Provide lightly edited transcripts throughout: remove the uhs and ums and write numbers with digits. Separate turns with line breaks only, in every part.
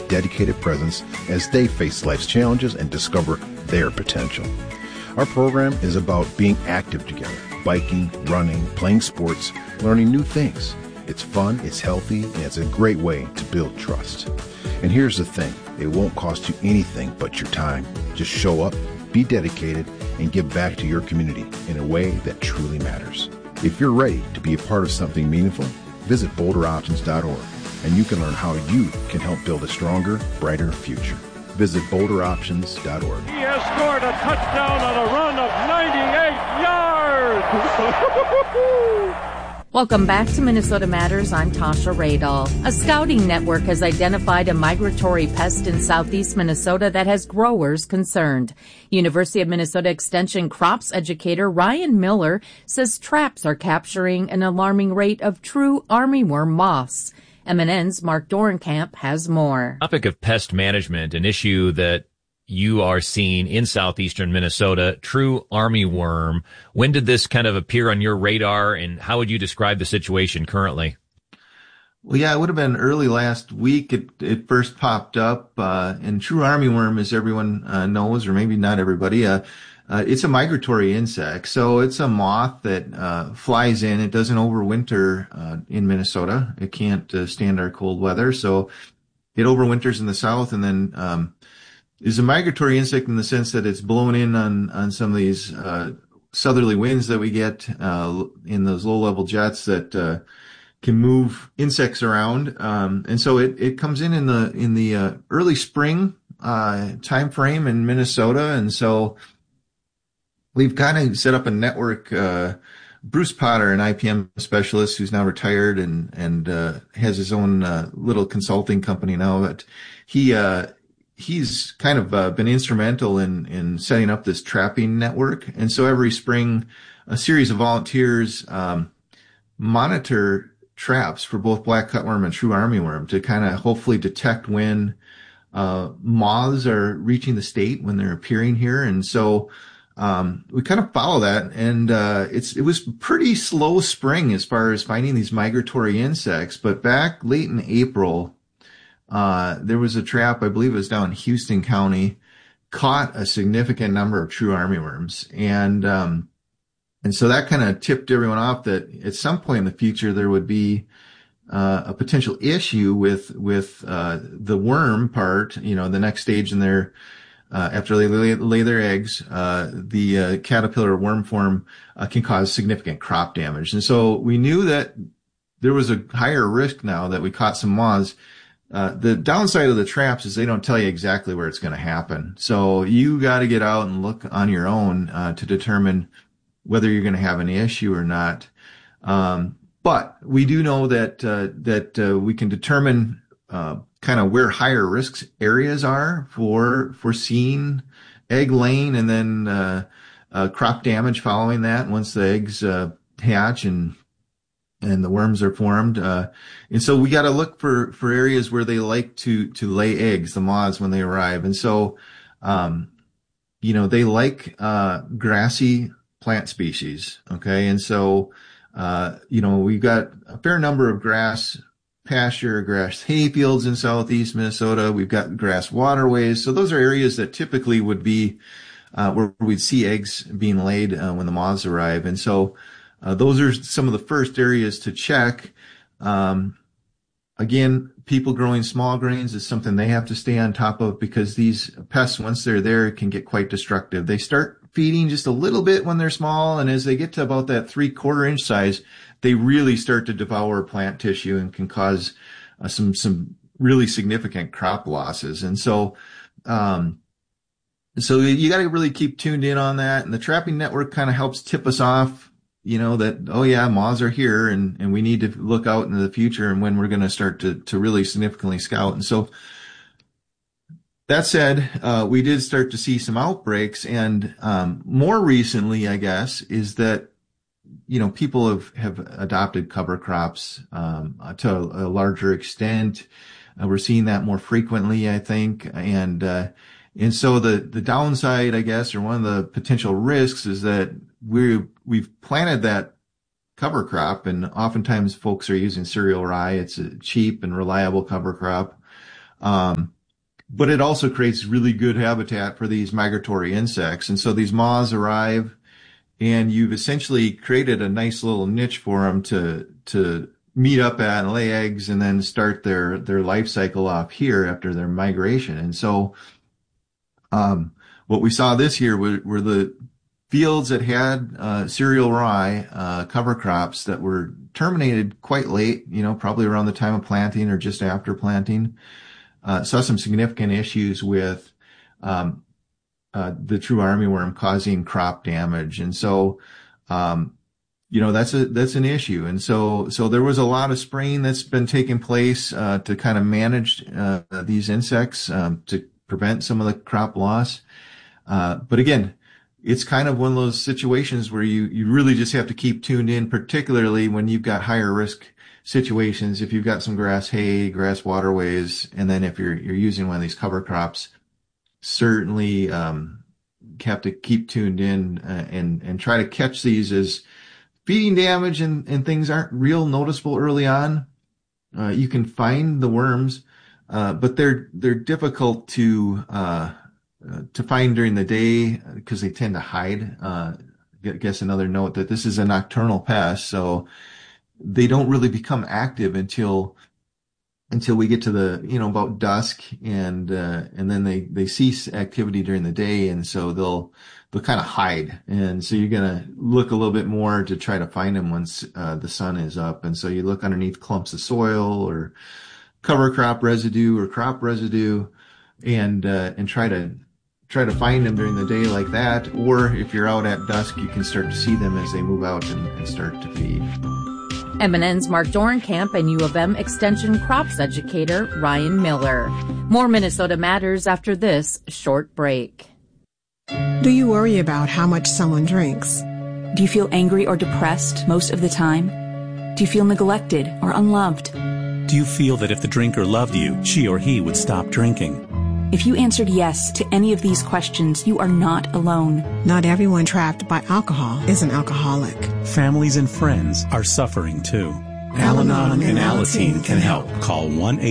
dedicated presence as they face life's challenges and discover their potential. Our program is about being active together, biking, running, playing sports, learning new things. It's fun, it's healthy, and it's a great way to build trust. And here's the thing, it won't cost you anything but your time. Just show up, be dedicated, and give back to your community in a way that truly matters. If you're ready to be a part of something meaningful, visit boulderoptions.org and you can learn how you can help build a stronger, brighter future. Visit boulderoptions.org.
He has scored a touchdown on a run of 98 yards.
Welcome back to Minnesota Matters. I'm Tasha Radall. A scouting network has identified a migratory pest in southeast Minnesota that has growers concerned. University of Minnesota Extension crops educator Ryan Miller says traps are capturing an alarming rate of true armyworm moths. MNN's Mark Dorenkamp has more.
Topic of pest management, an issue that you are seeing in southeastern Minnesota, true armyworm. When did this kind of appear on your radar, and how would you describe the situation currently?
Well, yeah, it would have been early last week. It first popped up, and true armyworm, as everyone knows, or maybe not everybody, it's a migratory insect. So it's a moth that flies in. It doesn't overwinter in Minnesota. It can't stand our cold weather, so it overwinters in the south, and then is a migratory insect in the sense that it's blown in on some of these southerly winds that we get in those low-level jets that can move insects around, and so it comes in the early spring time frame in Minnesota, and so we've kind of set up a network. Bruce Potter, an IPM specialist who's now retired and has his own little consulting company now, but he's kind of been instrumental in setting up this trapping network. And so every spring, a series of volunteers monitor traps for both black cutworm and true armyworm to kind of hopefully detect when moths are reaching the state, when they're appearing here. And so we kind of follow that. And it was pretty slow spring as far as finding these migratory insects. But back late in April, there was a trap, I believe it was down in Houston County, caught a significant number of true armyworms. And so that kind of tipped everyone off that at some point in the future, there would be, a potential issue with the worm part, the next stage in their, after they lay their eggs, the caterpillar worm form, can cause significant crop damage. And so we knew that there was a higher risk now that we caught some moths. The downside of the traps is they don't tell you exactly where it's going to happen. So you got to get out and look on your own, to determine whether you're going to have an issue or not. But we do know that we can determine, kind of where higher risk areas are for seeing egg laying and then, crop damage following that once the eggs, hatch and the worms are formed. And so we got to look for areas where they like to lay eggs, the moths, when they arrive. And so, they like, grassy plant species. Okay. And so, we've got a fair number of grass pasture, grass hayfields in southeast Minnesota. We've got grass waterways. So those are areas that typically would be, where we'd see eggs being laid, when the moths arrive. And so, those are some of the first areas to check. Again, people growing small grains is something they have to stay on top of because these pests, once they're there, can get quite destructive. They start feeding just a little bit when they're small, and as they get to about that 3/4 inch size, they really start to devour plant tissue and can cause some really significant crop losses. And so you got to really keep tuned in on that. And the trapping network kind of helps tip us off, that, oh yeah, moths are here and we need to look out into the future and when we're going to start to really significantly scout. And so that said, we did start to see some outbreaks, and more recently, I guess, is that people have adopted cover crops to a larger extent. We're seeing that more frequently, I think, and so the downside, I guess, or one of the potential risks is that we've planted that cover crop, and oftentimes folks are using cereal rye. It's a cheap and reliable cover crop. but it also creates really good habitat for these migratory insects. And so these moths arrive, and you've essentially created a nice little niche for them to meet up at and lay eggs and then start their life cycle off here after their migration. And so, what we saw this year were the fields that had cereal rye cover crops that were terminated quite late, probably around the time of planting or just after planting. Saw some significant issues with the true armyworm causing crop damage. And so, that's an issue. And so there was a lot of spraying that's been taking place to kind of manage these insects to prevent some of the crop loss. But again, it's kind of one of those situations where you really just have to keep tuned in, particularly when you've got higher risk situations. If you've got some grass hay, grass waterways, and then if you're using one of these cover crops, certainly have to keep tuned in and try to catch these as feeding damage and things aren't real noticeable early on. You can find the worms, but they're difficult to find during the day because they tend to hide. I guess another note that this is a nocturnal pest, so they don't really become active until we get to the, about dusk, and then they cease activity during the day. And so they'll kind of hide. And so you're going to look a little bit more to try to find them once the sun is up. And so you look underneath clumps of soil or cover crop residue or crop residue and try to find them during the day like that. Or if you're out at dusk, you can start to see them as they move out and start to feed.
MNN's Mark Dorenkamp and U of M Extension crops educator Ryan Miller. More Minnesota Matters after this short break.
Do you worry about how much someone drinks?
Do you feel angry or depressed most of the time? Do you feel neglected or unloved?
Do you feel that if the drinker loved you, she or he would stop drinking?
If you answered yes to any of these questions, you are not alone.
Not everyone trapped by alcohol is an alcoholic.
Families and friends are suffering too. Al-Anon and Alateen can help. Call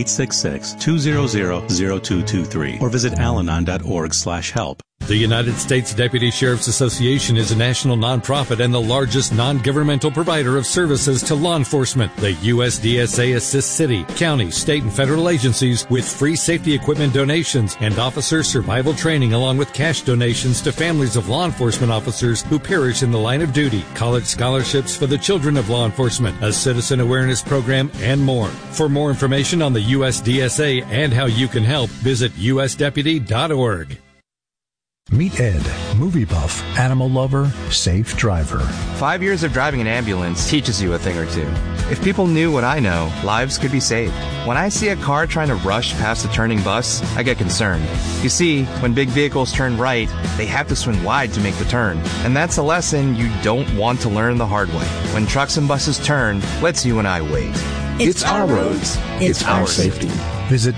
1-866-200-0223 or visit alanon.org/help.
The United States Deputy Sheriff's Association is a national nonprofit and the largest non-governmental provider of services to law enforcement. The USDSA assists city, county, state, and federal agencies with free safety equipment donations and officer survival training, along with cash donations to families of law enforcement officers who perish in the line of duty, college scholarships for the children of law enforcement, a citizen awareness program, and more. For more information on the USDSA and how you can help, visit usdeputy.org.
Meet Ed, movie buff, animal lover, safe driver.
5 years of driving an ambulance teaches you a thing or two. If people knew what I know, lives could be saved. When I see a car trying to rush past a turning bus, I get concerned. You see, when big vehicles turn right, they have to swing wide to make the turn. And that's a lesson you don't want to learn the hard way. When trucks and buses turn, let's you and I wait.
It's our roads. It's our safety. Visit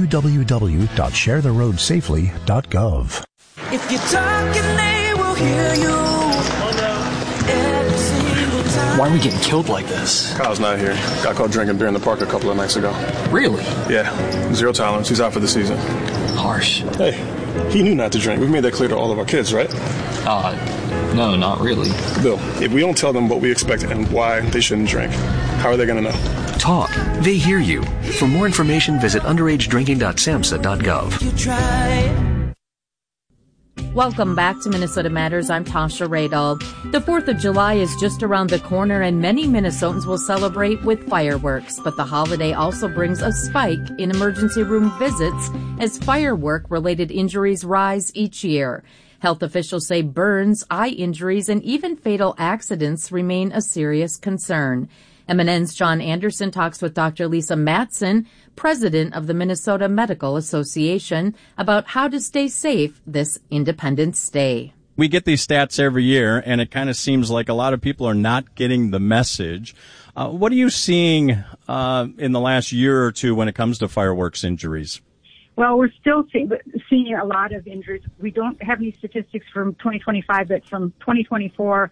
www.sharetheroadsafely.gov.
If you're talking, they will hear you. Every single time.
Why are we getting killed like this?
Kyle's not here. Got caught drinking beer in the park a couple of nights ago.
Really?
Yeah. 0 tolerance. He's out for the season.
Harsh.
Hey, he knew not to drink. We've made that clear to all of our kids, right?
No, not really.
Bill, if we don't tell them what we expect and why they shouldn't drink, how are they going to know?
Talk. They hear you. For more information, visit underagedrinking.samhsa.gov.
You try.
Welcome back to Minnesota Matters. I'm Tasha Radal. The 4th of July is just around the corner, and many Minnesotans will celebrate with fireworks. But the holiday also brings a spike in emergency room visits as firework-related injuries rise each year. Health officials say burns, eye injuries, and even fatal accidents remain a serious concern. MNN's John Anderson talks with Dr. Lisa Matson, president of the Minnesota Medical Association, about how to stay safe this Independence Day.
We get these stats every year, and it kind of seems like a lot of people are not getting the message. What are you seeing in the last year or two when it comes to fireworks injuries?
Well, we're still seeing a lot of injuries. We don't have any statistics from 2025, but from 2024,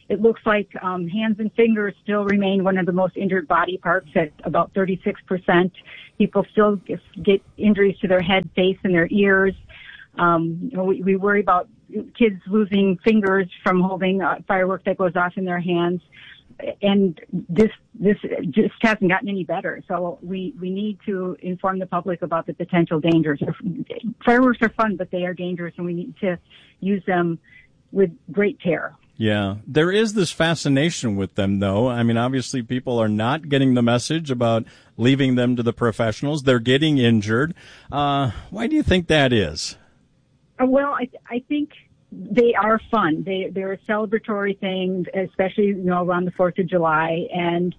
it looks like hands and fingers still remain one of the most injured body parts at about 36%. People still get injuries to their head, face, and their ears. We worry about kids losing fingers from holding fireworks that goes off in their hands. And this just hasn't gotten any better. So we need to inform the public about the potential dangers. Fireworks are fun, but they are dangerous, and we need to use them with great care.
Yeah. There is this fascination with them, though. I mean, obviously people are not getting the message about leaving them to the professionals. They're getting injured. Why do you think that is?
Well, I think they are fun. They're a celebratory thing, especially, around the 4th of July. And,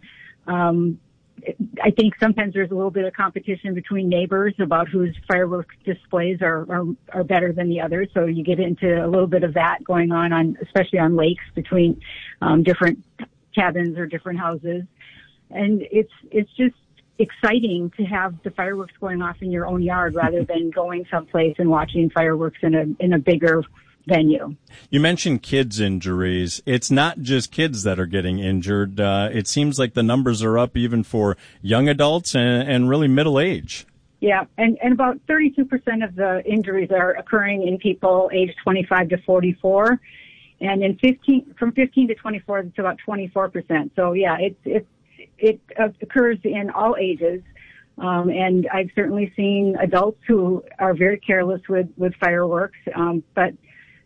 I think sometimes there's a little bit of competition between neighbors about whose fireworks displays are better than the others. So you get into a little bit of that going on especially on lakes between, different cabins or different houses. And it's just exciting to have the fireworks going off in your own yard rather than going someplace and watching fireworks in a bigger venue.
You mentioned kids' injuries. It's not just kids that are getting injured. It seems like the numbers are up even for young adults and really middle age.
Yeah, and about 32% of the injuries are occurring in people aged 25 to 44. And from 15 to 24, it's about 24%. So yeah, it occurs in all ages. And I've certainly seen adults who are very careless with fireworks. But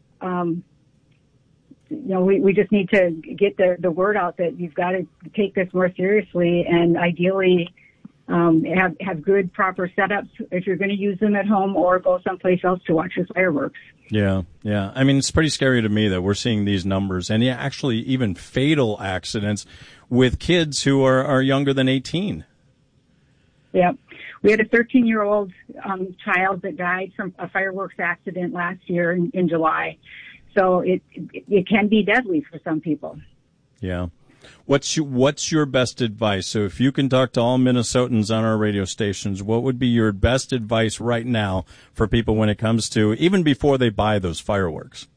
we just need to get the word out that you've got to take this more seriously and ideally, have good, proper setups if you're going to use them at home or go someplace else to watch your fireworks.
Yeah. I mean, it's pretty scary to me that we're seeing these numbers and actually even fatal accidents with kids who are younger than 18. Yeah.
We had a 13-year-old child that died from a fireworks accident last year in July. So it can be deadly for some people.
Yeah. What's your best advice? So if you can talk to all Minnesotans on our radio stations, what would be your best advice right now for people when it comes to even before they buy those fireworks?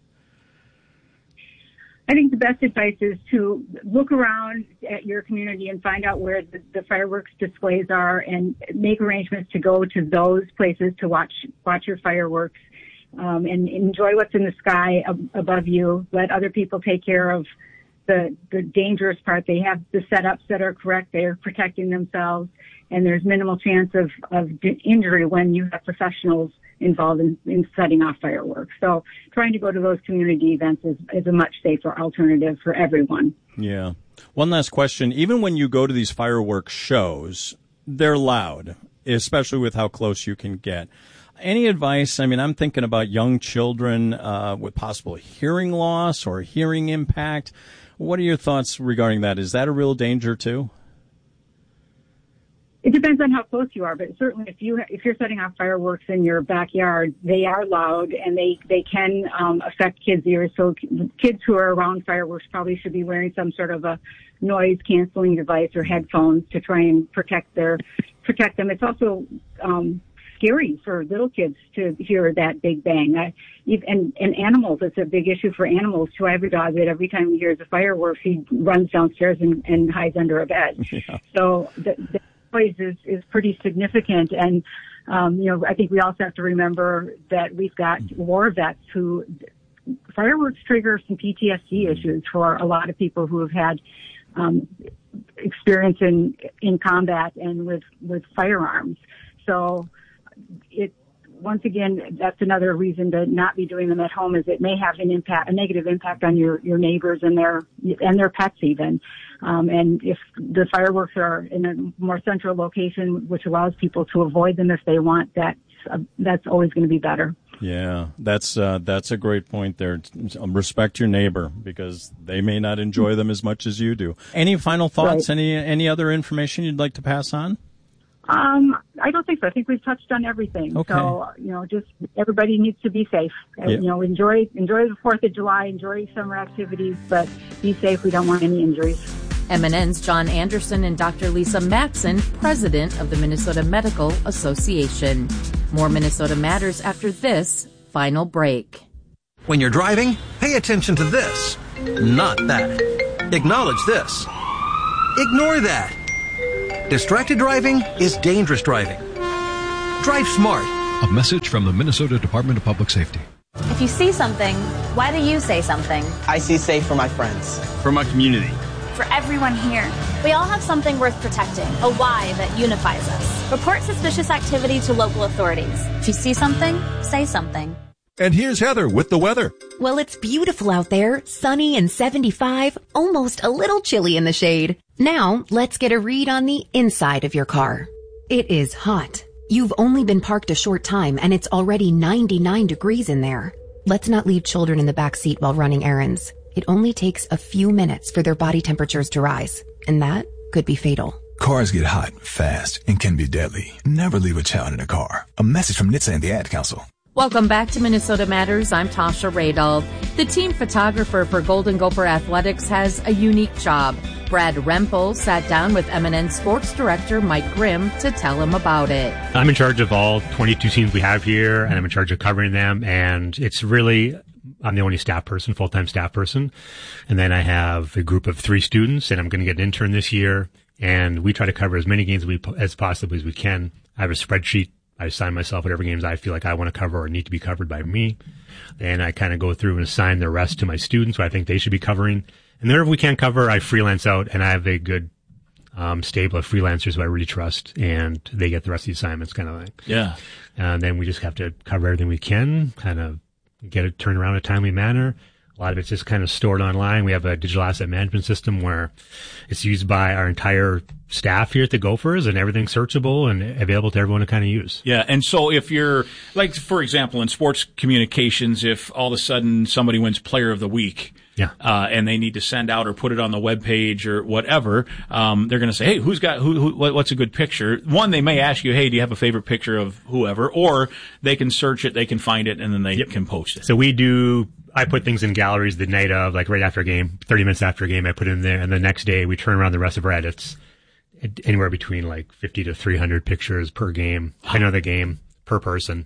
I think the best advice is to look around at your community and find out where the fireworks displays are and make arrangements to go to those places to watch your fireworks and enjoy what's in the sky above you. Let other people take care of the dangerous part. They have the setups that are correct. They're protecting themselves, and there's minimal chance of injury when you have professionals involved in setting off fireworks. So trying to go to those community events is a much safer alternative for everyone.
Yeah. One last question. Even when you go to these fireworks shows, they're loud, especially with how close you can get. Any advice? I mean, I'm thinking about young children with possible hearing loss or hearing impact. What are your thoughts regarding that? Is that a real danger too?
It depends on how close you are, but certainly if you're setting off fireworks in your backyard, they are loud and they can affect kids' ears. So kids who are around fireworks probably should be wearing some sort of a noise canceling device or headphones to try and protect them. It's also scary for little kids to hear that big bang. And animals, it's a big issue for animals too. I have a dog that every time he hears a fireworks, he runs downstairs and hides under a bed. Yeah. So the noise is pretty significant. And, I think we also have to remember that we've got war vets who fireworks trigger some PTSD issues for a lot of people who have had, experience in combat and with firearms. So once again, that's another reason to not be doing them at home is it may have a negative impact on your neighbors and their pets even. And if the fireworks are in a more central location, which allows people to avoid them if they want, that's always going to be better.
Yeah, that's a great point there. Respect your neighbor because they may not enjoy them as much as you do. Any final thoughts? Right. Any other information you'd like to pass on?
I don't think so. I think we've touched on everything. Okay. So, just everybody needs to be safe. Yep. Enjoy the 4th of July, enjoy summer activities, but be safe. We don't want any injuries.
MNN's John Anderson and Dr. Lisa Matson, president of the Minnesota Medical Association. More Minnesota Matters after this final break.
When you're driving, pay attention to this. Not that. Acknowledge this. Ignore that. Distracted driving is dangerous driving. Drive smart.
A message from the Minnesota Department of Public Safety.
If you see something, why do you say something?
I see safe for my friends.
For my community.
For everyone here. We all have something worth protecting, a why that unifies us. Report suspicious activity to local authorities. If you see something, say something.
And here's Heather with the weather.
Well, it's beautiful out there, sunny and 75, almost a little chilly in the shade. Now, let's get a read on the inside of your car. It is hot. You've only been parked a short time and it's already 99 degrees in there. Let's not leave children in the back seat while running errands. It only takes a few minutes for their body temperatures to rise, and that could be fatal.
Cars get hot fast and can be deadly. Never leave a child in a car. A message from NHTSA and the Ad Council.
Welcome back to Minnesota Matters. I'm Tasha Radal. The team photographer for Golden Gopher Athletics has a unique job. Brad Rempel sat down with eminent sports director Mike Grimm to tell him about it.
I'm in charge of all 22 teams we have here, and I'm in charge of covering them, and it's really, I'm the only staff person, full-time staff person, and then I have a group of 3 students, and I'm going to get an intern this year, and we try to cover as many games as possibly as we can. I have a spreadsheet. I assign myself whatever games I feel like I want to cover or need to be covered by me. And I kind of go through and assign the rest to my students who I think they should be covering. And whenever we can't cover, I freelance out, and I have a good stable of freelancers who I really trust, and they get the rest of the assignments kind of like.
Yeah.
And then we just have to cover everything we can, kind of get it turned around in a timely manner. A lot of it's just kind of stored online. We have a digital asset management system where it's used by our entire staff here at the Gophers, and everything's searchable and available to everyone to kind of use.
Yeah, and so if you're, like, for example, in sports communications, if all of a sudden somebody wins Player of the Week, and they need to send out or put it on the webpage or whatever, they're going to say, hey, what's a good picture? One, they may ask you, hey, do you have a favorite picture of whoever? Or they can search it, they can find it, and then they can post it.
So I put things in galleries the night of, like right after a game, 30 minutes after a game, I put it in there, and the next day we turn around the rest of our edits. Anywhere between like 50 to 300 pictures per game, another game per person.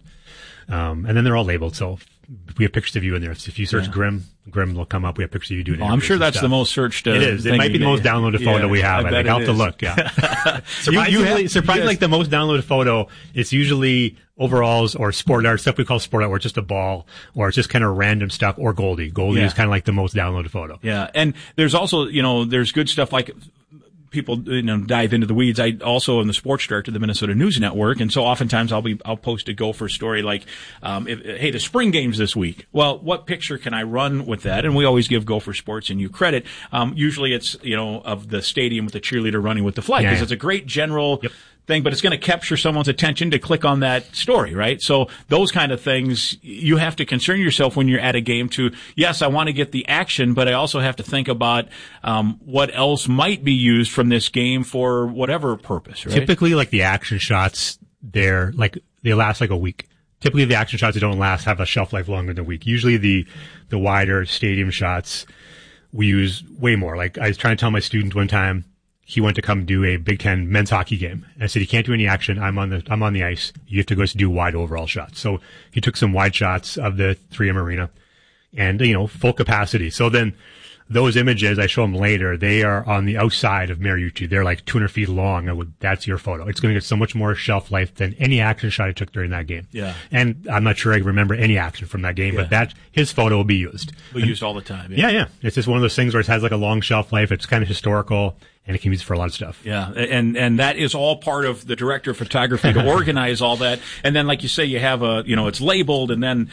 And then they're all labeled. So we have pictures of you in there. So if you search Grimm will come up. We have pictures of you doing it.
I'm sure that's the most searched.
It is. It might be the most downloaded photo we have. I think I'll have to look. Yeah. Surprisingly, like the most downloaded photo, it's usually overalls or sport art, stuff we call sport art, where it's just a ball, or it's just kind of random stuff, or Goldie. Goldie is kind of like the most downloaded photo.
Yeah. And there's also, there's good stuff like, people dive into the weeds. I also am the sports director of the Minnesota News Network, and so oftentimes I'll post a Gopher story like, hey, the spring games this week. Well, what picture can I run with that? And we always give Gopher Sports and you credit. Usually it's of the stadium with the cheerleader running with the flag, because it's a great general thing, but it's going to capture someone's attention to click on that story, right? So those kind of things, you have to concern yourself when you're at a game to, yes, I want to get the action, but I also have to think about what else might be used from this game for whatever purpose, right?
Typically, like the action shots, they last like a week. Typically, the action shots that don't last have a shelf life longer than a week. Usually the wider stadium shots, we use way more. Like I was trying to tell my student one time, he went to come do a Big Ten men's hockey game. And I said, you can't do any action. I'm on the ice. You have to go do wide overall shots. So he took some wide shots of the 3M arena and, full capacity. So then those images, I show them later, they are on the outside of Mariucci. They're like 200 feet long. That's your photo. It's going to get so much more shelf life than any action shot I took during that game.
Yeah.
And I'm not sure I remember any action from that game, but his photo will be used.
Used all the time.
Yeah. It's just one of those things where it has like a long shelf life. It's kind of historical, and it can be used for a lot of stuff.
Yeah, and that is all part of the director of photography to organize all that. And then, like you say, you have it's labeled, and then,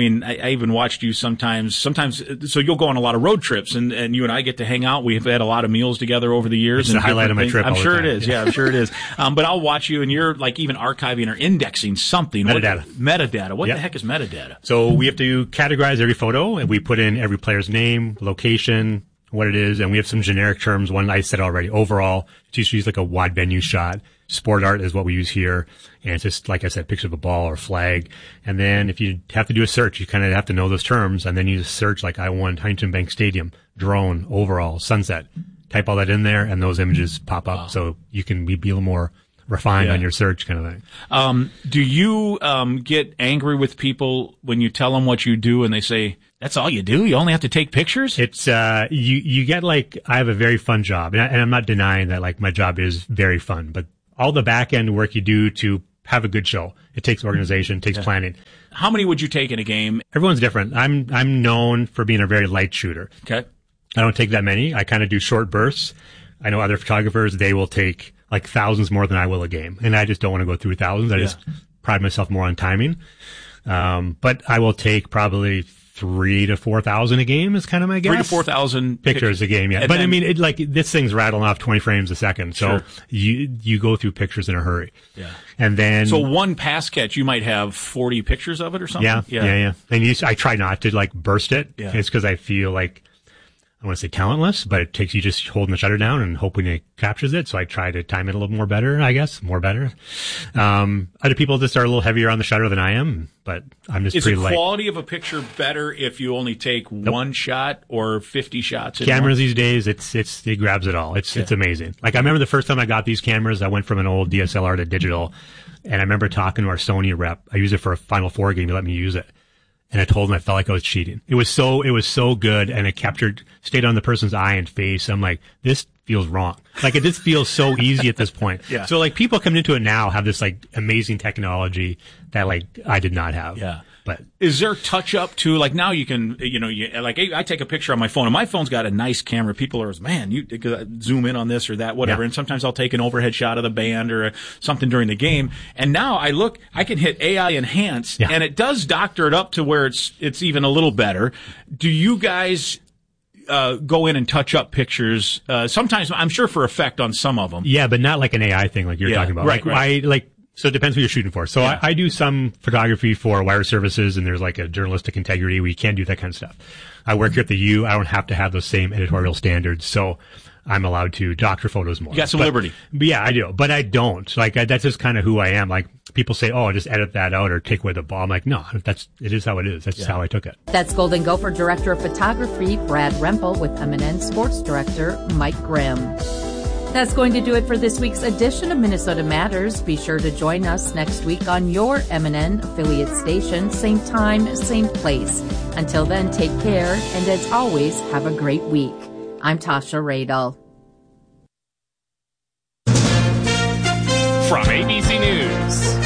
I even watched you sometimes, so you'll go on a lot of road trips, and you and I get to hang out. We've had a lot of meals together over the years.
It's the highlight of my trip.
I'm sure it is. Yeah, I'm sure it is. But I'll watch you, and you're like even archiving or indexing something. Metadata. What the heck is metadata?
So we have to categorize every photo, and we put in every player's name, location, what it is, and we have some generic terms. One I said already, overall, it's usually like a wide venue shot. Sport art is what we use here, and it's just, like I said, picture of a ball or flag. And then if you have to do a search, you kind of have to know those terms, and then you just search like I won Huntington Bank Stadium, drone, overall, sunset. Type all that in there, and those images pop up, so you can be a little more refined on your search kind of thing.
Do you get angry with people when you tell them what you do and they say, that's all you do? You only have to take pictures?
It's, you get like, I have a very fun job, and I'm not denying that like my job is very fun, but all the back end work you do to have a good show, it takes organization, it takes planning.
How many would you take in a game?
Everyone's different. I'm known for being a very light shooter.
Okay.
I don't take that many. I kind of do short bursts. I know other photographers, they will take like thousands more than I will a game. And I just don't want to go through thousands. I just pride myself more on timing. But I will take probably 3,000 to 4,000 a game is kind of my guess.
3,000 to 4,000
pictures a game, yeah.
And
But
then,
I mean, this thing's rattling off 20 frames a second. So you go through pictures in a hurry.
Yeah.
And then.
So one pass catch, you might have 40 pictures of it or something?
Yeah. And I try not to like burst it.
Yeah.
It's because I feel like, I want to say talentless, but it takes you just holding the shutter down and hoping it captures it. So I try to time it a little more better, I guess. More better. Other people just are a little heavier on the shutter than I am, but I'm just pretty light.
Is the quality of a picture better if you only take one shot or 50 shots?
Cameras these days, it grabs it all. It's amazing. Like I remember the first time I got these cameras, I went from an old DSLR to digital, and I remember talking to our Sony rep. I used it for a Final Four game. He let me use it. And I told him I felt like I was cheating. It was so good, and it stayed on the person's eye and face. I'm like, this feels wrong. Like, it just feels so easy at this point.
Yeah.
So, like, people coming into it now have this, like, amazing technology that, like, I did not have.
Yeah.
But
is there touch up to, like, now you can, like, I take a picture on my phone, and my phone's got a nice camera. People are, man, you zoom in on this or that, whatever. And sometimes I'll take an overhead shot of the band or something during the game. And now I can hit AI enhance, and it does doctor it up to where it's even a little better. Do you guys go in and touch up pictures? Sometimes, I'm sure for effect on some of them.
Yeah, but not like an AI thing like you're talking about.
Right.
So it depends what you're shooting for. So I do some photography for wire services, and there's like a journalistic integrity where you can't do that kind of stuff. I work here at the U. I don't have to have those same editorial standards, so I'm allowed to doctor photos more.
You got some liberty.
But yeah, I do. But I don't. Like, that's just kind of who I am. Like, people say, oh, just edit that out or take away the ball. I'm like, no, it is how it is. That's just how I took it.
That's Golden Gopher Director of Photography, Brad Rempel, with M&N Sports Director, Mike Grimm. That's going to do it for this week's edition of Minnesota Matters. Be sure to join us next week on your M&N affiliate station, same time, same place. Until then, take care, and as always, have a great week. I'm Tasha Radel.
From ABC News,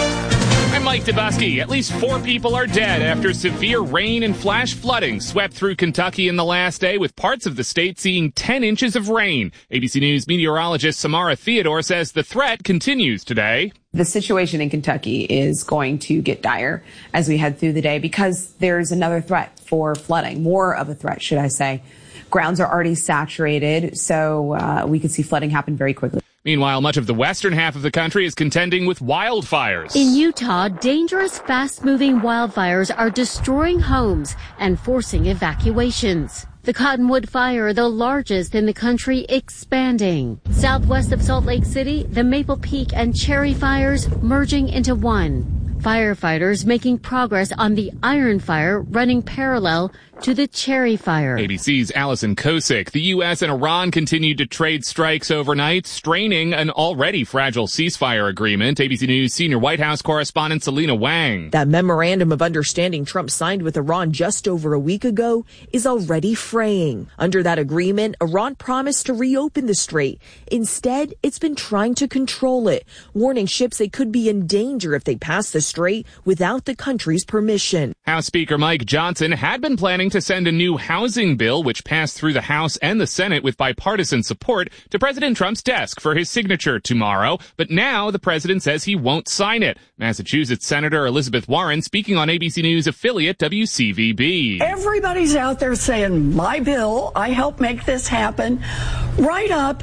I'm Mike Dubusky. At least 4 people are dead after severe rain and flash flooding swept through Kentucky in the last day, with parts of the state seeing 10 inches of rain. ABC News meteorologist Samara Theodore says the threat continues today.
The situation in Kentucky is going to get dire as we head through the day because there's another threat for flooding, more of a threat, should I say. Grounds are already saturated, so we could see flooding happen very quickly.
Meanwhile, much of the western half of the country is contending with wildfires.
In Utah, dangerous, fast-moving wildfires are destroying homes and forcing evacuations. The Cottonwood Fire, the largest in the country, expanding. Southwest of Salt Lake City, the Maple Peak and Cherry fires merging into one. Firefighters making progress on the Iron Fire, running parallel to the Cherry Fire.
ABC's Allison Kosick. The U.S. and Iran continued to trade strikes overnight, straining an already fragile ceasefire agreement. ABC News senior White House correspondent Selena Wang.
That memorandum of understanding Trump signed with Iran just over a week ago is already fraying. Under that agreement, Iran promised to reopen the strait. Instead, it's been trying to control it, warning ships they could be in danger if they pass the strait without the country's permission.
House Speaker Mike Johnson had been planning to send a new housing bill, which passed through the House and the Senate with bipartisan support, to President Trump's desk for his signature tomorrow. But now the president says he won't sign it. Massachusetts Senator Elizabeth Warren speaking on ABC News affiliate WCVB.
Everybody's out there saying, my bill, I helped make this happen, right up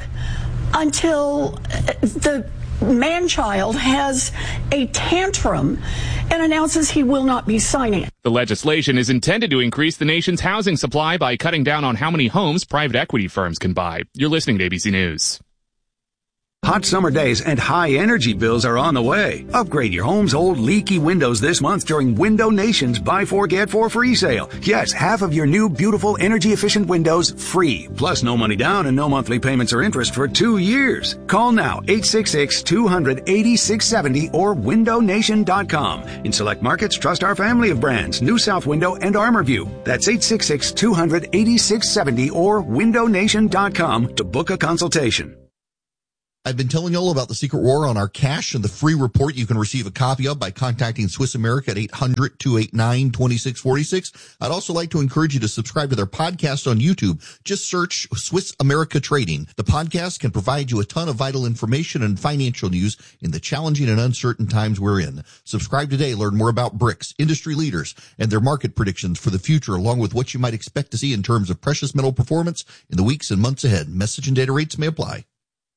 until the man-child has a tantrum and announces he will not be signing it.
The legislation is intended to increase the nation's housing supply by cutting down on how many homes private equity firms can buy. You're listening to ABC News.
Hot summer days and high energy bills are on the way. Upgrade your home's old leaky windows this month during Window Nation's Buy 4 Get 4 free sale. Yes, half of your new beautiful energy efficient windows free. Plus no money down and no monthly payments or interest for 2 years. Call now 866-200-8670 or windownation.com. In select markets, trust our family of brands, New South Window and ArmorView. That's 866-200-8670 or windownation.com to book a consultation.
I've been telling you all about the Secret War on our cash and the free report you can receive a copy of by contacting Swiss America at 800-289-2646. I'd also like to encourage you to subscribe to their podcast on YouTube. Just search Swiss America Trading. The podcast can provide you a ton of vital information and financial news in the challenging and uncertain times we're in. Subscribe today. Learn more about BRICS, industry leaders, and their market predictions for the future, along with what you might expect to see in terms of precious metal performance in the weeks and months ahead. Message and data rates may apply.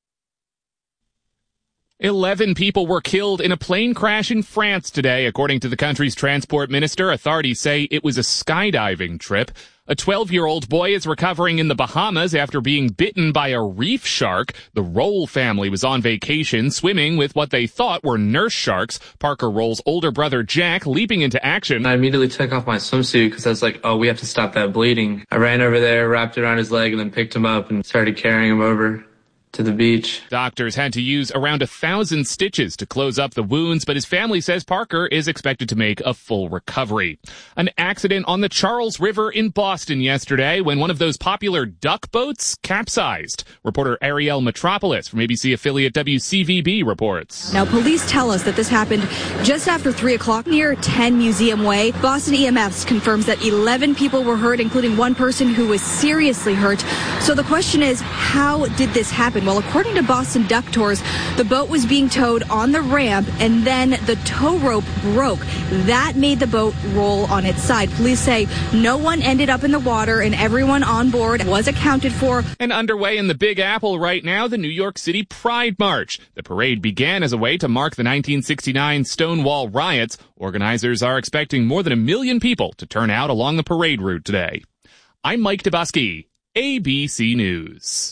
11 people were killed in a plane crash in France today, according to the country's transport minister. Authorities say it was a skydiving trip. A 12-year-old boy is recovering in the Bahamas after being bitten by a reef shark. The Roll family was on vacation swimming with what they thought were nurse sharks. Parker Roll's older brother Jack leaping into action.
I immediately took off my swimsuit because I was like, oh, we have to stop that bleeding. I ran over there, wrapped it around his leg, and then picked him up and started carrying him over to the beach.
Doctors had to use around 1,000 stitches to close up the wounds, but his family says Parker is expected to make a full recovery. An accident on the Charles River in Boston yesterday when one of those popular duck boats capsized. Reporter Ariel Metropolis from ABC affiliate WCVB reports.
Now, police tell us that this happened just after 3 o'clock near 10 Museum Way. Boston EMS confirms that 11 people were hurt, including one person who was seriously hurt. So the question is, how did this happen? Well, according to Boston Duck Tours, the boat was being towed on the ramp and then the tow rope broke. That made the boat roll on its side. Police say no one ended up in the water and everyone on board was accounted for.
And underway in the Big Apple right now, the New York City Pride March. The parade began as a way to mark the 1969 Stonewall riots. Organizers are expecting more than 1 million people to turn out along the parade route today. I'm Mike Dubusky, ABC News.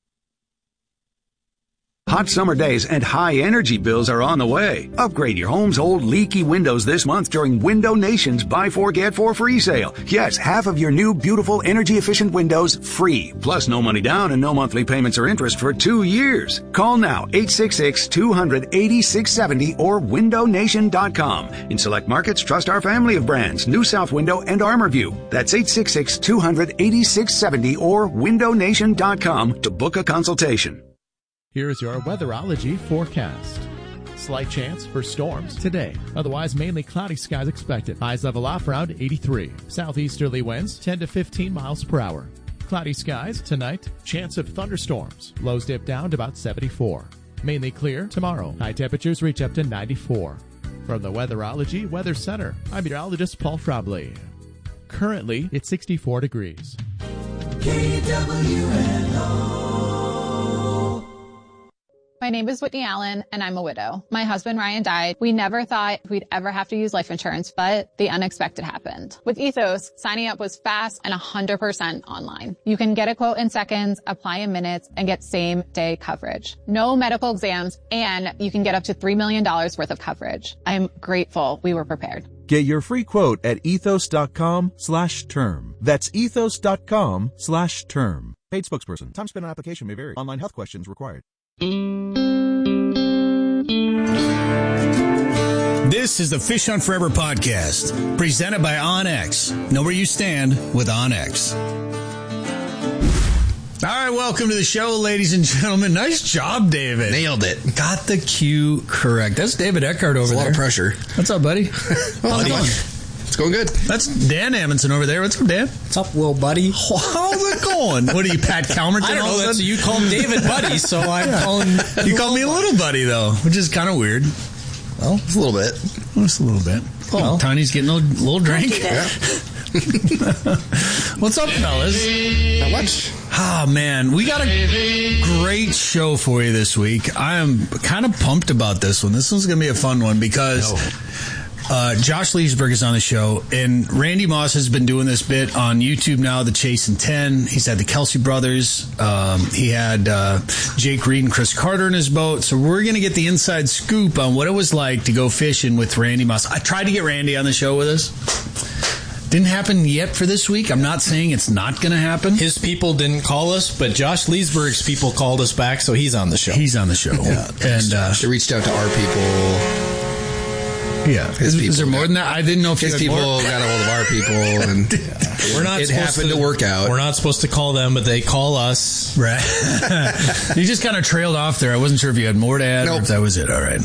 Hot summer days and high energy bills are on the way. Upgrade your home's old leaky windows this month during Window Nation's Buy 4 Get 4 free sale. Yes, half of your new beautiful energy efficient windows free. Plus no money down and no monthly payments or interest for 2 years. Call now 866-200-8670 or windownation.com. In select markets, trust our family of brands, New South Window and ArmorView. That's 866-200-8670 or windownation.com to book a consultation.
Here is your weatherology forecast. Slight chance for storms today. Otherwise, mainly cloudy skies expected. Highs level off around 83. Southeasterly winds 10 to 15 miles per hour. Cloudy skies tonight. Chance of thunderstorms. Lows dip down to about 74. Mainly clear tomorrow. High temperatures reach up to 94. From the Weatherology Weather Center, I'm meteorologist Paul Frobley. Currently, it's 64 degrees.
KWNO. My name is Whitney Allen, and I'm a widow. My husband, Ryan, died. We never thought we'd ever have to use life insurance, but the unexpected happened. With Ethos, signing up was fast and 100% online. You can get a quote in seconds, apply in minutes, and get same-day coverage. No medical exams, and you can get up to $3 million worth of coverage. I'm grateful we were prepared.
Get your free quote at ethos.com/term. That's ethos.com/term. Paid spokesperson. Time spent on application may vary. Online health questions required.
This is the Fish on Forever podcast, presented by OnX. Know where you stand with OnX. All right, welcome to the show, ladies and gentlemen. Nice job, David.
Nailed it.
Got the cue correct. That's David Eckhart over there.
That's a lot of pressure.
What's up, buddy?
Well, it's going good.
That's Dan Amundsen over there. What's up, Dan?
What's up, little buddy?
How's it going? What are you, Pat Calmerton?
I don't know. That's, you call him David Buddy, so I'm calling...
You call me a little buddy, though, which is kind of weird.
Well, it's a little bit.
Just a little bit. Well, Tiny's getting a little drink.
Yeah.
What's up, fellas?
Not much.
Oh, man. We got a great show for you this week. I am kind of pumped about this one. This one's going to be a fun one because...
Josh Leesburg is on the show, and Randy Moss has been doing this bit on YouTube now, the Chasing 10. He's had the Kelsey brothers. He had Jake Reed and Chris Carter in his boat. So we're going to get the inside scoop on what it was like to go fishing with Randy Moss. I tried to get Randy on the show with us. Didn't happen yet for this week. I'm not saying it's not going to happen.
His people didn't call us, but Josh Leesburg's people called us back, so he's on the show.
He's on the show.
Yeah.
And
they reached out to our people.
Yeah. Is there more than that? I didn't know if
his people got a hold of our people, and
it happened to work out. We're not supposed to call them, but they call us.
Right. You just kind of trailed off there. I wasn't sure if you had more to add or if that was it. All right.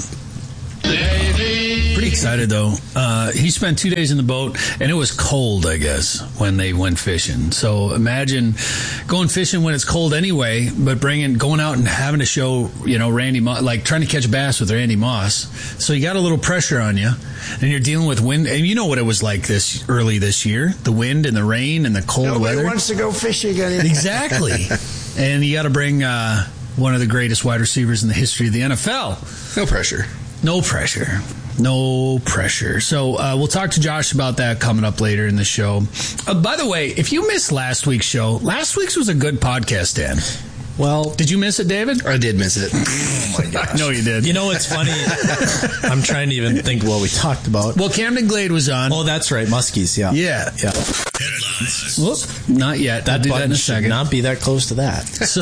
Pretty excited, though. He spent 2 days in the boat, and it was cold, I guess, when they went fishing. So imagine going fishing when it's cold anyway, but going out and having to show, Randy Moss, like trying to catch bass with Randy Moss. So you got a little pressure on you, and you're dealing with wind. And you know what it was like early this year, the wind and the rain and the cold weather.
Nobody wants to go fishing anymore.
Exactly. And you got to bring one of the greatest wide receivers in the history of the NFL.
No pressure.
No pressure. No pressure. So we'll talk to Josh about that coming up later in the show. By the way, if you missed last week's show, last week's was a good podcast, Dan.
Well,
did you miss it, David?
I did miss it.
Oh, my gosh. No, you did.
You know, it's funny. I'm trying to even think what we talked about.
Well, Camden Glade was on.
Oh, that's right. Muskies, yeah.
Yeah.
Headlines.
Whoop, not yet.
That
button
in a second. Should not be that close to that.
So,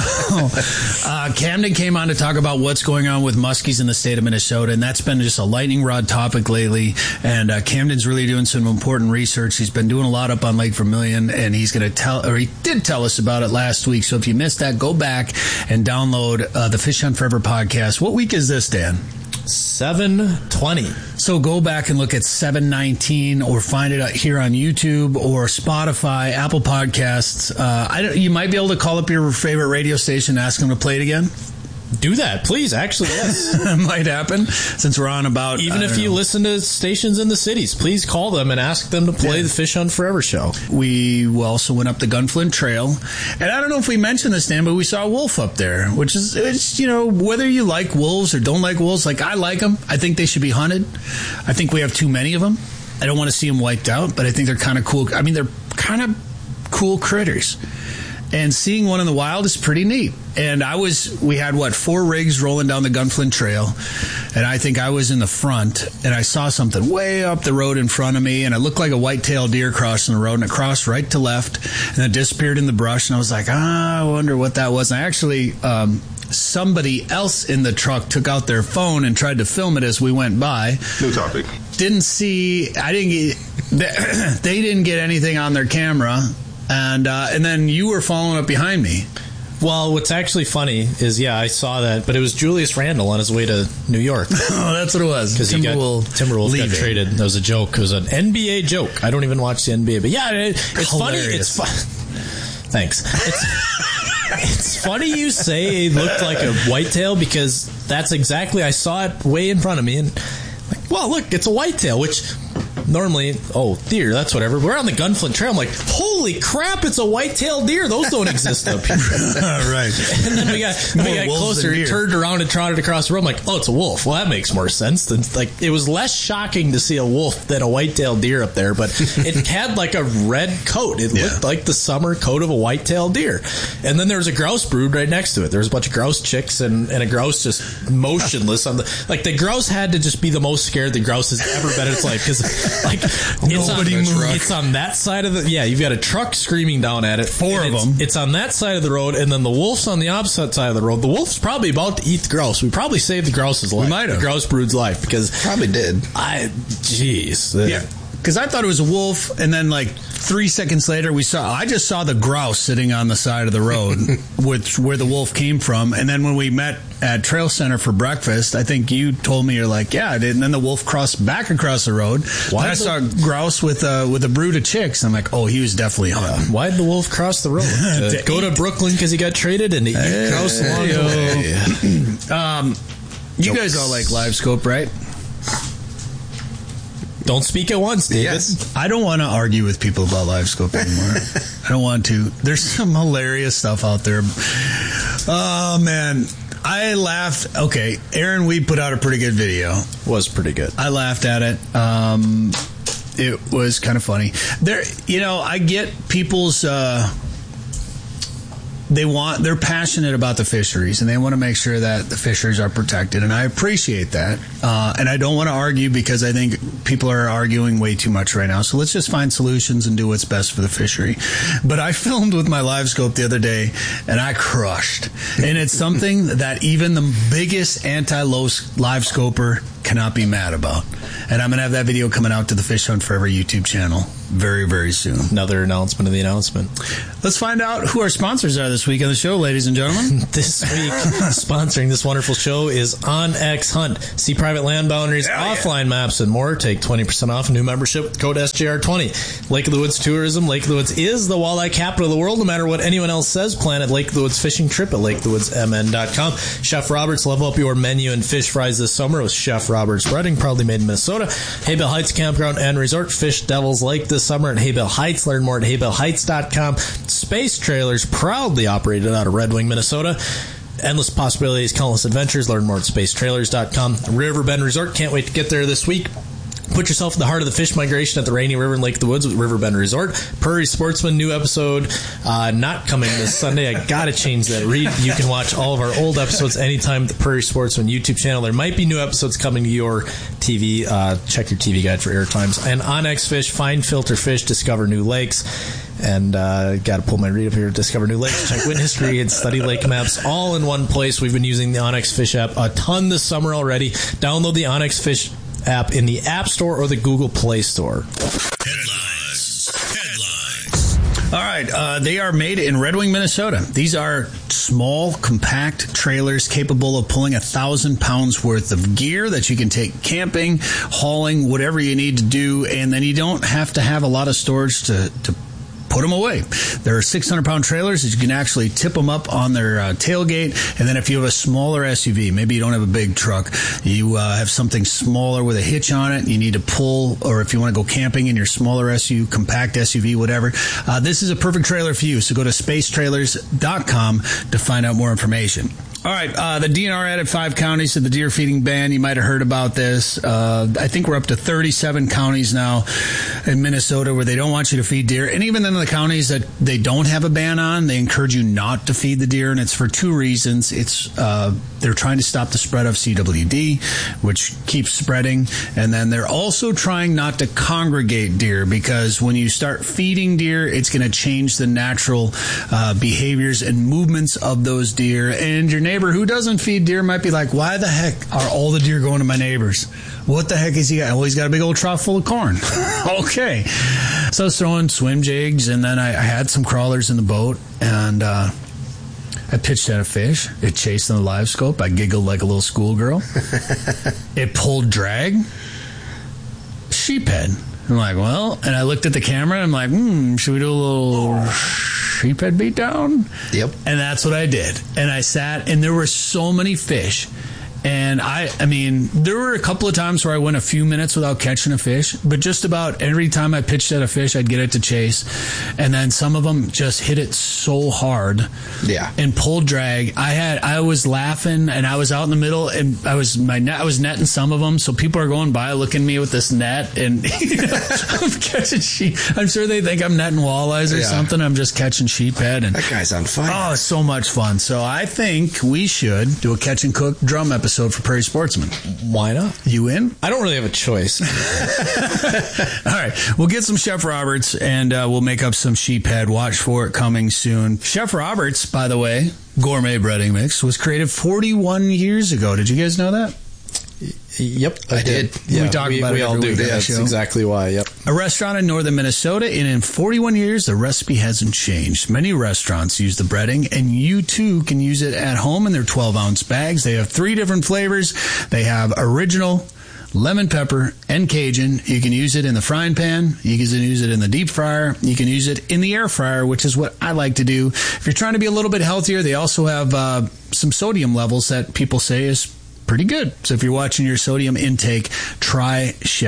Camden came on to talk about what's going on with muskies in the state of Minnesota, and that's been just a lightning rod topic lately. And Camden's really doing some important research. He's been doing a lot up on Lake Vermilion, and he's going to he did tell us about it last week. So if you missed that, go back and download the Fish Hunt Forever podcast. What week is this, Dan?
720.
So go back and look at 719 or find it here on YouTube or Spotify, Apple Podcasts. You might be able to call up your favorite radio station and ask them to play it again.
Do that, please. Actually, yes.
It might happen since we're on about...
Even if you listen to stations in the cities, please call them and ask them to play the Fish Hunt Forever show.
We also went up the Gunflint Trail. And I don't know if we mentioned this, Dan, but we saw a wolf up there, which is, whether you like wolves or don't like wolves, like I like them. I think they should be hunted. I think we have too many of them. I don't want to see them wiped out, but I think they're kind of cool. I mean, they're kind of cool critters. And seeing one in the wild is pretty neat. And we had 4 rigs rolling down the Gunflint Trail. And I think I was in the front, and I saw something way up the road in front of me, and it looked like a white-tailed deer crossing the road, and it crossed right to left, and it disappeared in the brush. And I was like, I wonder what that was. And I actually, somebody else in the truck took out their phone and tried to film it as we went by.
New topic.
They didn't get anything on their camera. And then you were following up behind me.
Well, what's actually funny is, I saw that, but it was Julius Randle on his way to New York.
Oh, that's what it was.
Because Timberwolves got traded. That was a joke. It was an NBA joke. I don't even watch the NBA, but it's funny. It's Thanks. It's funny you say it looked like a whitetail because that's exactly, I saw it way in front of me and look, it's a whitetail, which normally, deer, that's whatever. We're on the Gunflint Trail. I'm like, holy crap, it's a white-tailed deer. Those don't exist up here.
Right.
And then we got closer, he turned around and trotted across the road. I'm like, it's a wolf. Well, that makes more sense. It was less shocking to see a wolf than a white-tailed deer up there, but it had like a red coat. It looked like the summer coat of a white-tailed deer. And then there was a grouse brood right next to it. There was a bunch of grouse chicks and a grouse just motionless on the grouse had to just be the most scared the grouse has ever been in its life because it's on that side of you've got a truck screaming down at it.
4 of them.
It's on that side of the road, and then the wolf's on the opposite side of the road. The wolf's probably about to eat the grouse. We probably saved the grouse's life.
We might have.
The grouse brood's life because
probably did.
Jeez.
Yeah. Because I thought it was a wolf, and then 3 seconds later, I just saw the grouse sitting on the side of the road, where the wolf came from. And then when we met at Trail Center for breakfast, I think you told me, you're like, yeah, and then the wolf crossed back across the road. Then I saw a grouse with a brood of chicks. I'm like, he was definitely hunting.
Why did the wolf cross the road? To go to Brooklyn because he got traded and to eat grouse along the way.
You guys all like LiveScope, right?
Don't speak at once, David.
Yes. I don't want to argue with people about LiveScope anymore. I don't want to. There's some hilarious stuff out there. Oh, man. I laughed. Okay, Aaron Weed put out a pretty good video.
Was pretty good.
I laughed at it. It was kind of funny. I get people's. They're passionate about the fisheries, and they want to make sure that the fisheries are protected, and I appreciate that. And I don't want to argue, because I think people are arguing way too much right now. So let's just find solutions and do what's best for the fishery. But I filmed with my live scope the other day, and I crushed. And it's something that even the biggest anti-live scoper cannot be mad about. And I'm going to have that video coming out to the Fish Hunt Forever YouTube channel very, very soon.
Another announcement of the announcement.
Let's find out who our sponsors are this week on the show, ladies and gentlemen.
This week, sponsoring this wonderful show is OnX Hunt. See private land boundaries, offline maps, and more. Take 20% off a new membership with code SJR20. Lake of the Woods Tourism. Lake of the Woods is the walleye capital of the world. No matter what anyone else says, plan at Lake of the Woods fishing trip at lakeofthewoodsmn.com. Chef Roberts, level up your menu and fish fries this summer with Chef Roberts Breading, proudly made in Minnesota. Haybale Heights Campground and Resort. Fish Devils Lake this summer at Haybale Heights. Learn more at haybaleHeights.com. Space Trailers, proudly operated out of Red Wing, Minnesota. Endless possibilities, countless adventures. Learn more at spacetrailers.com. Riverbend Resort, can't wait to get there this week. Put yourself in the heart of the fish migration at the Rainy River and Lake of the Woods with Riverbend Resort. Prairie Sportsman, new episode not coming this Sunday. I gotta change that. You can watch all of our old episodes anytime at the Prairie Sportsman YouTube channel. There might be new episodes coming to your TV. Check your TV guide for air times. And OnX Fish, find, filter fish, discover new lakes. And got to pull my read up here to discover new lakes, check wind history, and study lake maps all in one place. We've been using the OnX Fish app a ton this summer already. Download the OnX Fish app in the App Store or the Google Play Store.
Headlines. All right, they are made in Red Wing, Minnesota. These are small, compact trailers capable of pulling 1,000 pounds worth of gear that you can take camping, hauling, whatever you need to do, and then you don't have to have a lot of storage to put them away. There are 600-pound trailers that you can actually tip them up on their tailgate. And then if you have a smaller SUV, maybe you don't have a big truck, you have something smaller with a hitch on it, you need to pull, or if you want to go camping in your smaller SUV, compact SUV, whatever, this is a perfect trailer for you. So go to spacetrailers.com to find out more information. All right, the DNR added 5 counties to the deer feeding ban. You might have heard about this. I think we're up to 37 counties now in Minnesota where they don't want you to feed deer. And even in the counties that they don't have a ban on, they encourage you not to feed the deer. And it's for 2 reasons. It's they're trying to stop the spread of CWD, which keeps spreading. And then they're also trying not to congregate deer, because when you start feeding deer, it's going to change the natural behaviors and movements of those deer. And your neighbor who doesn't feed deer might be like, why the heck are all the deer going to my neighbor's? What the heck is he got? Well, he's got a big old trough full of corn. Okay. So I was throwing swim jigs, and then I had some crawlers in the boat, and I pitched at a fish. It chased in the live scope. I giggled like a little schoolgirl. It pulled drag. Sheephead. I'm like, well, and I looked at the camera, and I'm like, should we do a little sheephead beatdown?
Yep.
And that's what I did. And I sat, and there were so many fish. And I mean, there were a couple of times where I went a few minutes without catching a fish, but just about every time I pitched at a fish, I'd get it to chase. And then some of them just hit it so hard.
Yeah.
And pulled drag. I was laughing, and I was out in the middle, and I was netting some of them. So people are going by looking at me with this net, and I'm catching sheep. I'm sure they think I'm netting walleyes or something. I'm just catching sheephead. And
that guy's on fire.
Oh, it's so much fun. So I think we should do a catch and cook drum episode for Prairie Sportsman.
Why not?
You in?
I don't really have a choice.
All right. We'll get some Chef Roberts, and we'll make up some sheephead. Watch for it coming soon. Chef Roberts, by the way, gourmet breading mix, was created 41 years ago. Did you guys know that?
Yep, I did.
Yeah, we talk about it.
We all do. That's exactly why. Yep.
A restaurant in northern Minnesota, and in 41 years, the recipe hasn't changed. Many restaurants use the breading, and you too can use it at home in their 12-ounce bags. They have 3 different flavors. They have original, lemon pepper, and Cajun. You can use it in the frying pan. You can use it in the deep fryer. You can use it in the air fryer, which is what I like to do. If you're trying to be a little bit healthier, they also have some sodium levels that people say is pretty good. So if you're watching your sodium intake, try Chef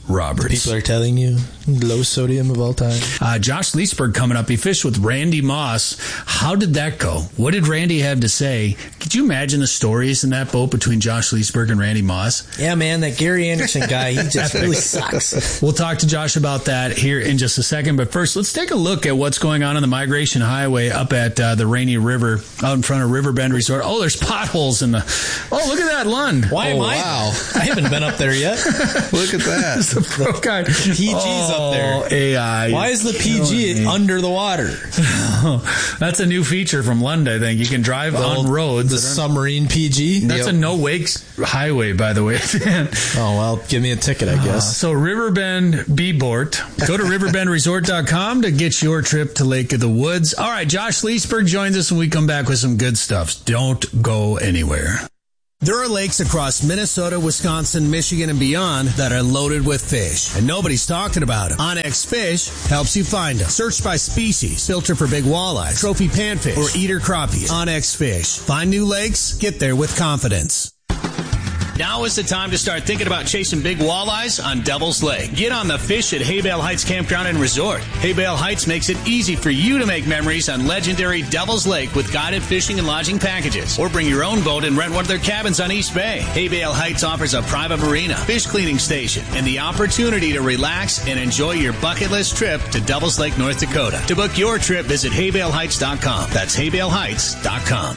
Roberts.
People are telling you low sodium of all time.
Josh Leesburg coming up. He fished with Randy Moss. How did that go? What did Randy have to say? Could you imagine the stories in that boat between Josh Leesburg and Randy Moss?
Yeah, man, that Gary Anderson guy, he just really sucks.
We'll talk to Josh about that here in just a second. But first, let's take a look at what's going on the Migration Highway up at the Rainy River out in front of Riverbend Resort. Oh, there's potholes in the... Oh, look at that, Lund.
Why am I? Wow. I haven't been up there yet.
Look at that.
The pro guy.
PG's up there.
AI.
Why is the PG under the water?
That's a new feature from Lund, I think. You can drive on roads.
The submarine PG?
That's a no-wakes highway, by the way.
Oh, well, give me a ticket, I guess.
So Riverbend B-Bort. Go to riverbendresort.com to get your trip to Lake of the Woods. All right, Josh Leesburg joins us when we come back with some good stuff. Don't go anywhere. There are lakes across Minnesota, Wisconsin, Michigan, and beyond that are loaded with fish, and nobody's talking about them. OnX Fish helps you find them. Search by species, filter for big walleyes, trophy panfish, or eater crappies. OnX Fish. Find new lakes, get there with confidence. Now is the time to start thinking about chasing big walleyes on Devil's Lake. Get on the fish at Haybale Heights Campground and Resort. Haybale Heights makes it easy for you to make memories on legendary Devil's Lake with guided fishing and lodging packages. Or bring your own boat and rent one of their cabins on East Bay. Haybale Heights offers a private marina, fish cleaning station, and the opportunity to relax and enjoy your bucket list trip to Devil's Lake, North Dakota. To book your trip, visit haybaleheights.com. That's haybaleheights.com.